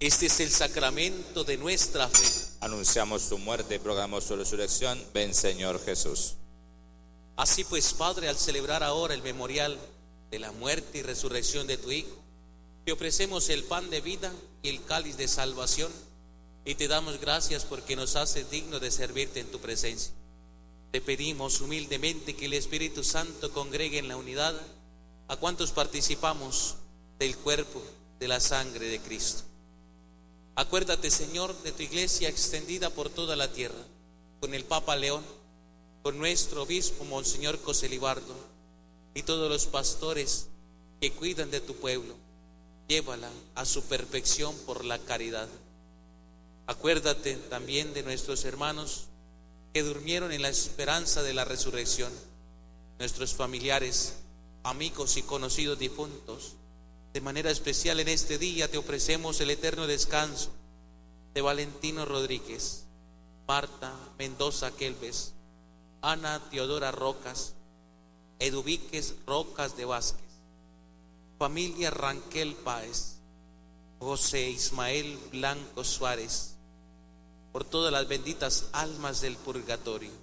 Este es el sacramento de nuestra fe. Anunciamos tu muerte y proclamamos tu resurrección. Ven, Señor Jesús. Así pues, Padre, al celebrar ahora el memorial de la muerte y resurrección de tu Hijo, te ofrecemos el pan de vida y el cáliz de salvación, y te damos gracias porque nos haces dignos de servirte en tu presencia. Te pedimos humildemente que el Espíritu Santo congregue en la unidad a cuantos participamos del cuerpo, de la sangre de Cristo. Acuérdate, Señor, de tu iglesia extendida por toda la tierra, con el Papa León, con nuestro obispo Monseñor Coselibardo y todos los pastores que cuidan de tu pueblo. Llévala a su perfección por la caridad. Acuérdate también de nuestros hermanos que durmieron en la esperanza de la resurrección, nuestros familiares, amigos y conocidos difuntos. De manera especial en este día te ofrecemos el eterno descanso de Valentino Rodríguez, Marta Mendoza Kelves, Ana Teodora Rocas, Eduvíquez Rocas de Vázquez, familia Ranquel Páez, José Ismael Blanco Suárez, por todas las benditas almas del purgatorio,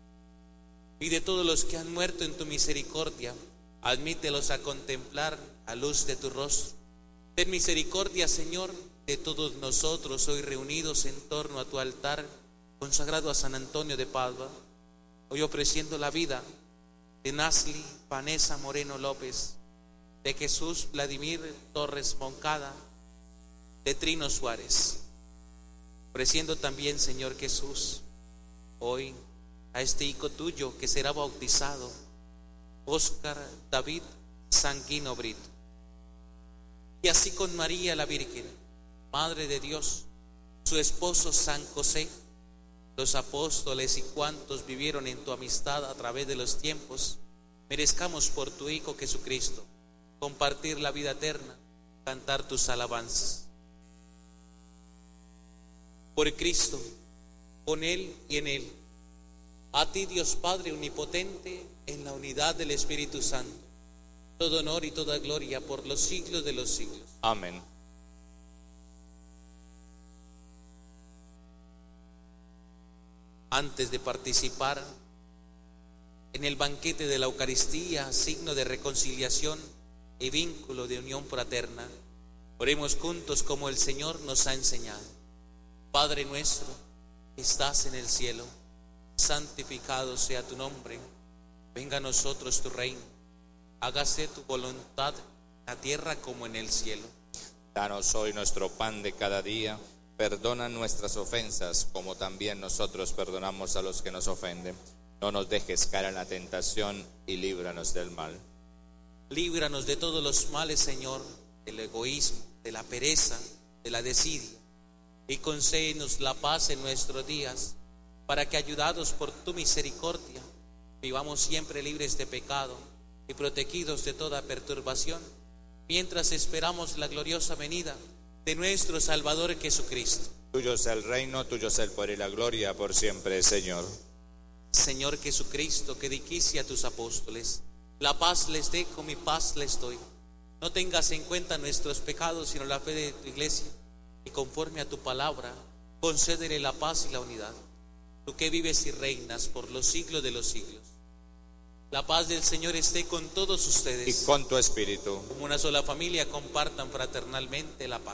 y de todos los que han muerto en tu misericordia, admítelos a contemplar a luz de tu rostro. Ten misericordia, Señor, de todos nosotros hoy reunidos en torno a tu altar consagrado a San Antonio de Padua, hoy ofreciendo la vida de Nasli Vanessa Moreno López, de Jesús Vladimir Torres Moncada, de Trino Suárez, ofreciendo también, Señor Jesús, hoy a este hijo tuyo que será bautizado, Óscar David Sanguino Brito, y así con María la Virgen, Madre de Dios, su esposo San José, los apóstoles y cuantos vivieron en tu amistad a través de los tiempos, merezcamos por tu Hijo Jesucristo compartir la vida eterna, cantar tus alabanzas. Por Cristo, con Él y en Él, a ti, Dios Padre omnipotente, en la unidad del Espíritu Santo, todo honor y toda gloria por los siglos de los siglos. Amén. Antes de participar en el banquete de la Eucaristía, signo de reconciliación y vínculo de unión fraterna, oremos juntos como el Señor nos ha enseñado. Padre nuestro, que estás en el cielo, santificado sea tu nombre. Venga a nosotros tu reino. Hágase tu voluntad en la tierra como en el cielo. Danos hoy nuestro pan de cada día. Perdona nuestras ofensas, como también nosotros perdonamos a los que nos ofenden. No nos dejes caer en la tentación y líbranos del mal. Líbranos de todos los males, Señor, del egoísmo, de la pereza, de la desidia, y concédenos la paz en nuestros días, para que, ayudados por tu misericordia, vivamos siempre libres de pecado y protegidos de toda perturbación, mientras esperamos la gloriosa venida de nuestro Salvador Jesucristo. Tuyo es el reino, tuyo es el poder y la gloria por siempre, Señor. Señor Jesucristo, que dijiste a tus apóstoles: la paz les dejo, mi paz les doy. No tengas en cuenta nuestros pecados, sino la fe de tu iglesia, y conforme a tu palabra, concédele la paz y la unidad. Tú que vives y reinas por los siglos de los siglos. La paz del Señor esté con todos ustedes. Y con tu espíritu. Como una sola familia compartan fraternalmente la paz.